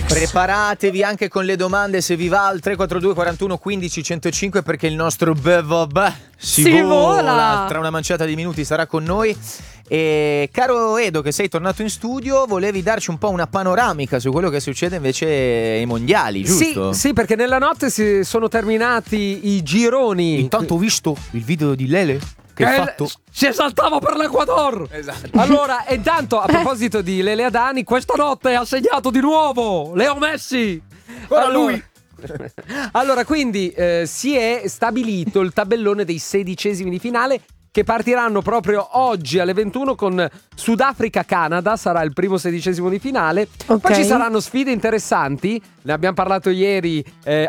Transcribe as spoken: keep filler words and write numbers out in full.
Preparatevi anche con le domande se vi va al tre quattro due quarantuno quindici centocinque perché il nostro beh, si, si vola. vola. Tra una manciata di minuti sarà con noi. E caro Edo, che sei tornato in studio, volevi darci un po' una panoramica su quello che succede invece ai mondiali, giusto? Sì, sì, perché nella notte si sono terminati i gironi. Intanto ho visto il video di Lele che ha fatto. Si esaltava per l'Equador. Esatto. Allora, intanto a proposito di Lele Adani, questa notte ha segnato di nuovo Leo Messi. Ora Allora- lui. Allora, quindi eh, si è stabilito il tabellone dei sedicesimi di finale che partiranno proprio oggi alle ventuno con Sudafrica-Canada, sarà il primo sedicesimo di finale. Ok. Poi ci saranno sfide interessanti, ne abbiamo parlato ieri, eh,